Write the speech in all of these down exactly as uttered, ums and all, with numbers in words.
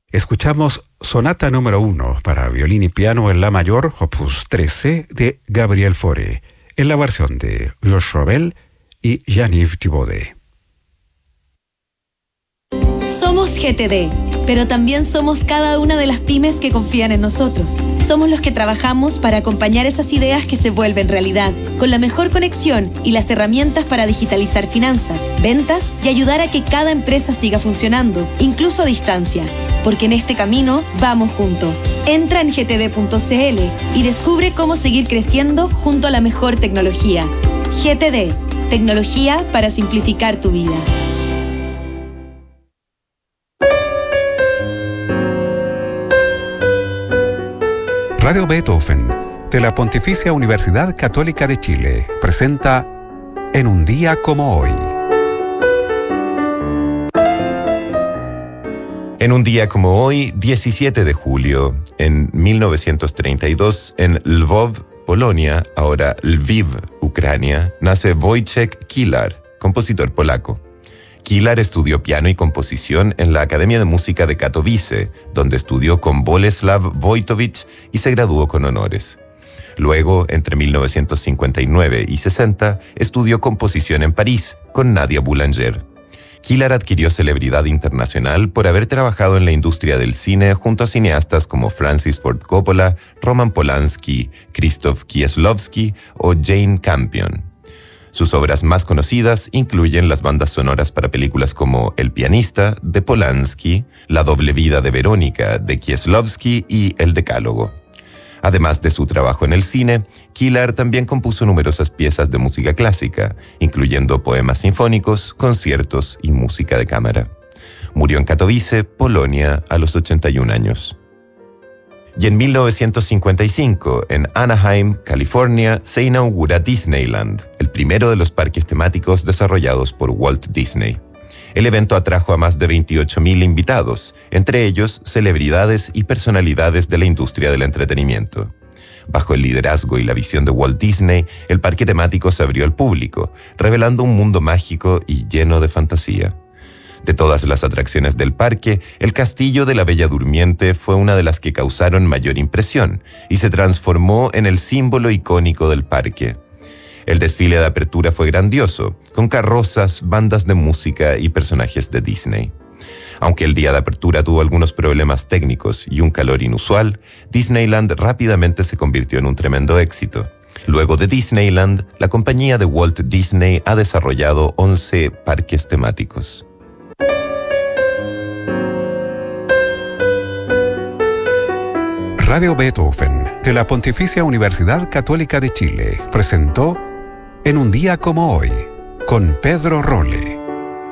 Escuchamos Sonata número uno para violín y piano en la mayor, opus trece, de Gabriel Fauré, en la versión de Georges Ravel y Jean-Yves Thibaudet. Somos G T D, pero también somos cada una de las pymes que confían en nosotros. Somos los que trabajamos para acompañar esas ideas que se vuelven realidad, con la mejor conexión y las herramientas para digitalizar finanzas, ventas y ayudar a que cada empresa siga funcionando, incluso a distancia. Porque en este camino vamos juntos. Entra en g t d punto c l y descubre cómo seguir creciendo junto a la mejor tecnología. G T D, tecnología para simplificar tu vida. Radio Beethoven, de la Pontificia Universidad Católica de Chile, presenta En un día como hoy. En un día como hoy, diecisiete de julio, en mil novecientos treinta y dos, en Lvov, Polonia, ahora Lviv, Ucrania, nace Wojciech Kilar, compositor polaco. Kilar estudió piano y composición en la Academia de Música de Katowice, donde estudió con Boleslav Wojtowicz y se graduó con honores. Luego, entre mil novecientos cincuenta y nueve y sesenta, estudió composición en París con Nadia Boulanger. Kilar adquirió celebridad internacional por haber trabajado en la industria del cine junto a cineastas como Francis Ford Coppola, Roman Polanski, Krzysztof Kieslowski o Jane Campion. Sus obras más conocidas incluyen las bandas sonoras para películas como El pianista, de Polanski, La doble vida de Verónica, de Kieslowski y El decálogo. Además de su trabajo en el cine, Kilar también compuso numerosas piezas de música clásica, incluyendo poemas sinfónicos, conciertos y música de cámara. Murió en Katowice, Polonia, a los ochenta y un años. Y en mil novecientos cincuenta y cinco, en Anaheim, California, se inaugura Disneyland, el primero de los parques temáticos desarrollados por Walt Disney. El evento atrajo a más de veintiocho mil invitados, entre ellos celebridades y personalidades de la industria del entretenimiento. Bajo el liderazgo y la visión de Walt Disney, el parque temático se abrió al público, revelando un mundo mágico y lleno de fantasía. De todas las atracciones del parque, el Castillo de la Bella Durmiente fue una de las que causaron mayor impresión y se transformó en el símbolo icónico del parque. El desfile de apertura fue grandioso, con carrozas, bandas de música y personajes de Disney. Aunque el día de apertura tuvo algunos problemas técnicos y un calor inusual, Disneyland rápidamente se convirtió en un tremendo éxito. Luego de Disneyland, la compañía de Walt Disney ha desarrollado once parques temáticos. Radio Beethoven, de la Pontificia Universidad Católica de Chile, presentó En un día como hoy, con Pedro Rolle.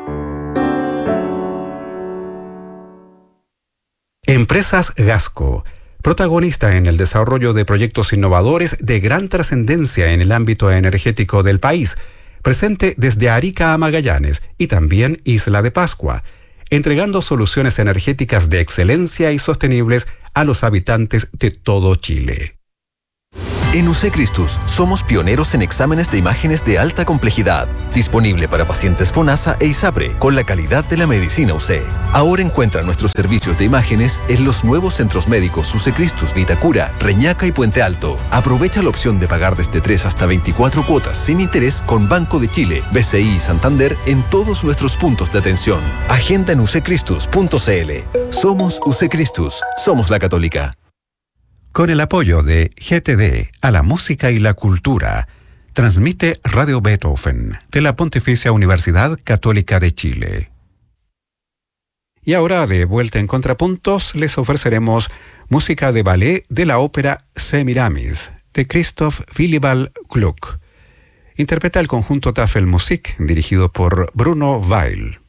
Empresas Gasco, protagonista en el desarrollo de proyectos innovadores de gran trascendencia en el ámbito energético del país, presente desde Arica a Magallanes y también Isla de Pascua, entregando soluciones energéticas de excelencia y sostenibles a los habitantes de todo Chile. En U C Christus somos pioneros en exámenes de imágenes de alta complejidad, disponible para pacientes FONASA e ISAPRE, con la calidad de la medicina U C. Ahora encuentra nuestros servicios de imágenes en los nuevos centros médicos U C Christus Vitacura, Reñaca y Puente Alto. Aprovecha la opción de pagar desde tres hasta veinticuatro cuotas sin interés con Banco de Chile, B C I y Santander en todos nuestros puntos de atención. Agenda en u c christus punto c l. Somos U C Christus, somos la Católica. Con el apoyo de G T D a la música y la cultura, transmite Radio Beethoven de la Pontificia Universidad Católica de Chile. Y ahora, de vuelta en Contrapuntos, les ofreceremos música de ballet de la ópera Semiramis, de Christoph Willibald Gluck. Interpreta el conjunto Tafelmusik, dirigido por Bruno Weil.